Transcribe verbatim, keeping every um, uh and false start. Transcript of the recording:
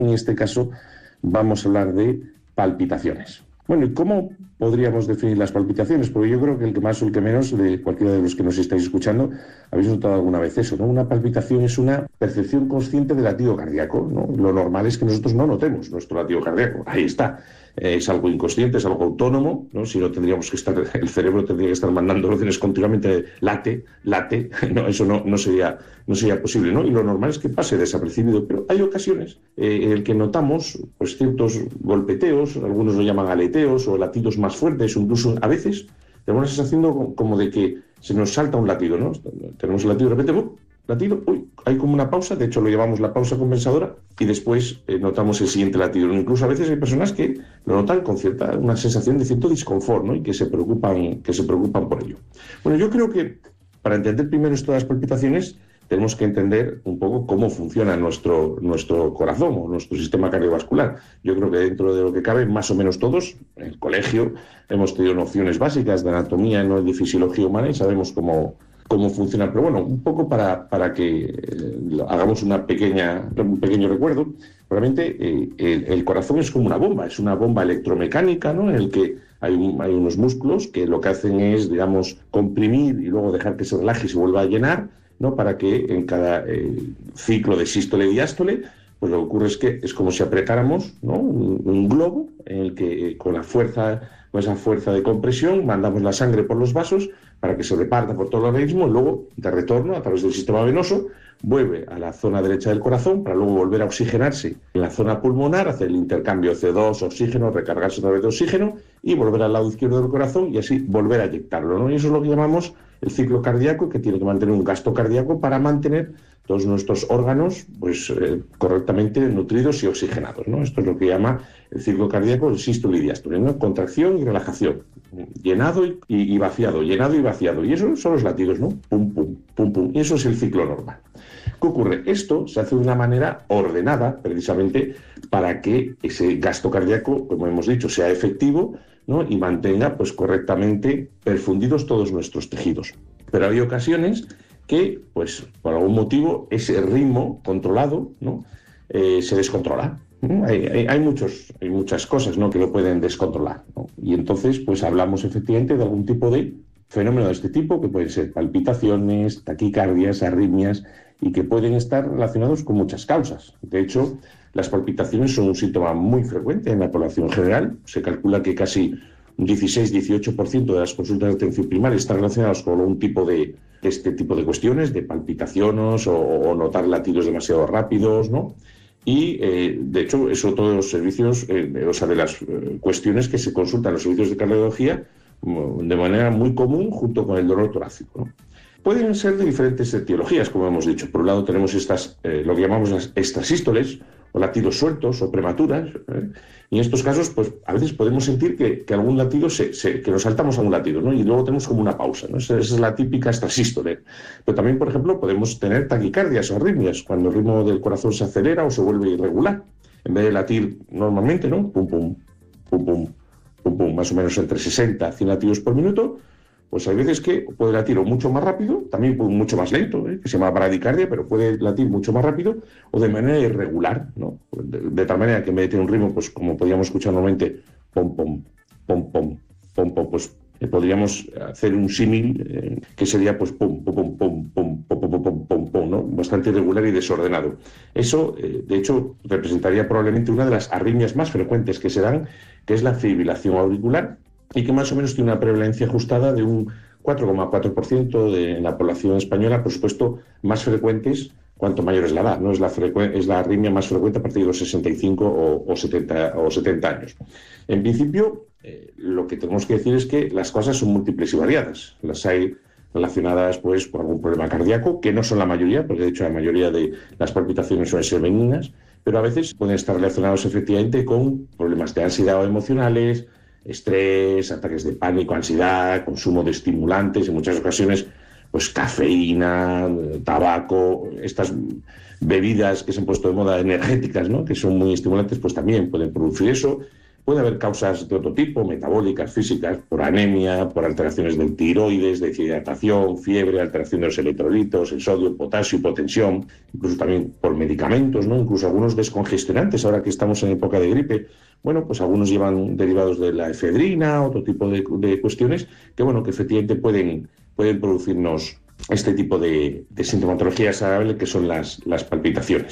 En este caso vamos a hablar de palpitaciones. Bueno, ¿y cómo podríamos definir las palpitaciones? Porque yo creo que el que más o el que menos, de cualquiera de los que nos estáis escuchando, habéis notado alguna vez eso, ¿no? Una palpitación es una percepción consciente del latido cardíaco, ¿no? Lo normal es que nosotros no notemos nuestro latido cardíaco. Ahí está. Eh, es algo inconsciente, es algo autónomo, ¿no? Si no tendríamos que estar, el cerebro tendría que estar mandando órdenes continuamente, late, late, no, eso no, no, sería, no sería posible, ¿no? Y lo normal es que pase desapercibido, pero hay ocasiones eh, en el que notamos pues, ciertos golpeteos, algunos lo llaman aleteos o latidos más fuertes, o incluso a veces tenemos la sensación como de que se nos salta un latido, ¿no? Tenemos el latido de repente, ¡uh! Latido, uy, hay como una pausa, de hecho lo llamamos la pausa compensadora, y después eh, notamos el siguiente latido. Incluso a veces hay personas que lo notan con cierta, una sensación de cierto disconfort, ¿no? Y que se preocupan, que se preocupan por ello. Bueno, yo creo que para entender primero esto de las palpitaciones, tenemos que entender un poco cómo funciona nuestro, nuestro corazón o nuestro sistema cardiovascular. Yo creo que dentro de lo que cabe, más o menos todos, en el colegio, hemos tenido nociones básicas de anatomía, ¿no? De fisiología humana y sabemos cómo cómo funciona, pero bueno, un poco para, para que eh, hagamos una pequeña, un pequeño recuerdo. Realmente eh, el, el corazón es como una bomba, es una bomba electromecánica, ¿no? En el que hay, un, hay unos músculos que lo que hacen es, digamos, comprimir y luego dejar que se relaje y se vuelva a llenar, ¿no? Para que en cada eh, ciclo de sístole y diástole, pues lo que ocurre es que es como si apretáramos, ¿no? un, un globo en el que eh, con la fuerza, con esa fuerza de compresión, mandamos la sangre por los vasos para que se reparta por todo el organismo y luego, de retorno, a través del sistema venoso, vuelve a la zona derecha del corazón para luego volver a oxigenarse en la zona pulmonar, hacer el intercambio C O dos, oxígeno, recargarse otra vez de oxígeno y volver al lado izquierdo del corazón y así volver a inyectarlo, ¿no? Y eso es lo que llamamos el ciclo cardíaco, que tiene que mantener un gasto cardíaco para mantener todos nuestros órganos pues, eh, correctamente nutridos y oxigenados, ¿no? Esto es lo que llama el ciclo cardíaco, el sístole y diástole, ¿no? Contracción y relajación, llenado y, y vaciado, llenado y vaciado. Y eso son los latidos, ¿no? Pum, pum, pum, pum. Y eso es el ciclo normal. ¿Qué ocurre? Esto se hace de una manera ordenada, precisamente, para que ese gasto cardíaco, como hemos dicho, sea efectivo, ¿no? Y mantenga pues, correctamente perfundidos todos nuestros tejidos. Pero hay ocasiones que, pues, por algún motivo, ese ritmo controlado, ¿no? eh, se descontrola. ¿no? Hay, hay, hay, muchos, hay muchas cosas, ¿no? que lo pueden descontrolar, ¿no? Y entonces, pues, hablamos efectivamente de algún tipo de fenómeno de este tipo, que pueden ser palpitaciones, taquicardias, arritmias, y que pueden estar relacionados con muchas causas. De hecho, las palpitaciones son un síntoma muy frecuente en la población general. Se calcula que casi un dieciséis a dieciocho por ciento de las consultas de atención primaria están relacionadas con un tipo de, de este tipo de cuestiones, de palpitaciones o, o notar latidos demasiado rápidos, ¿no? Y, eh, de hecho, eso todos los servicios, eh, o sea, de las eh, cuestiones que se consultan en los servicios de cardiología de manera muy común junto con el dolor torácico, ¿no? Pueden ser de diferentes etiologías, como hemos dicho. Por un lado tenemos estas, eh, lo que llamamos las extrasístoles, o latidos sueltos o prematuras. ¿eh? Y en estos casos, pues a veces podemos sentir que, que algún latido, se, se, que nos saltamos a un latido, ¿no? Y luego tenemos como una pausa, ¿no? Esa, esa es la típica extrasístole. Pero también, por ejemplo, podemos tener taquicardias o arritmias, cuando el ritmo del corazón se acelera o se vuelve irregular. En vez de latir normalmente, ¿no? Pum, pum, pum, pum, pum, pum, más o menos entre sesenta a cien latidos por minuto, pues hay veces que puede latir o mucho más rápido, también mucho más lento, ¿eh? que se llama bradicardia, pero puede latir mucho más rápido o de manera irregular, ¿no? De, de tal manera que en vez de tener un ritmo, pues como podríamos escuchar normalmente, pom, pom, pom, pom, pom, pom, pues eh, podríamos hacer un símil eh, que sería pues pum, pum, pum, pum, pum, pum, pum, pum, pum, pum, ¿no? Bastante irregular y desordenado. Eso, eh, de hecho, representaría probablemente una de las arritmias más frecuentes que se dan, que es la fibrilación auricular, y que más o menos tiene una prevalencia ajustada de un cuatro coma cuatro por ciento de la población española, por supuesto, más frecuentes cuanto mayor es la edad, ¿no? Es la, es la arritmia más frecuente a partir de los sesenta y cinco o, o, setenta, o setenta años. En principio, eh, lo que tenemos que decir es que las cosas son múltiples y variadas. Las hay relacionadas pues, con algún problema cardíaco, que no son la mayoría, porque de hecho la mayoría de las palpitaciones suelen ser benignas, pero a veces pueden estar relacionados efectivamente con problemas de ansiedad o emocionales, estrés, ataques de pánico, ansiedad, consumo de estimulantes, en muchas ocasiones, pues cafeína, tabaco, estas bebidas que se han puesto de moda energéticas, ¿no? que son muy estimulantes, pues también pueden producir eso. Puede haber causas de otro tipo, metabólicas, físicas, por anemia, por alteraciones del tiroides, deshidratación, fiebre, alteración de los electrolitos, el sodio, potasio, hipotensión, incluso también por medicamentos, ¿no? Incluso algunos descongestionantes, ahora que estamos en época de gripe. Bueno, pues algunos llevan derivados de la efedrina, otro tipo de, de cuestiones que, bueno, que efectivamente pueden, pueden producirnos este tipo de, de sintomatología desagradable que son las, las palpitaciones.